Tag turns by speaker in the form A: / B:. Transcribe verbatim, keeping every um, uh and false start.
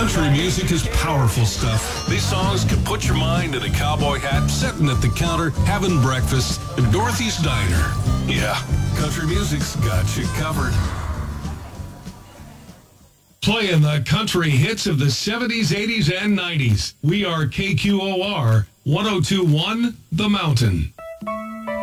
A: Country music is powerful stuff. These songs can put your mind in a cowboy hat, sitting at the counter, having breakfast at Dorothy's Diner. Yeah, country music's got you covered. Playing the country hits of the seventies, eighties, and nineties. We are K Q O R one oh two point one The Mountain.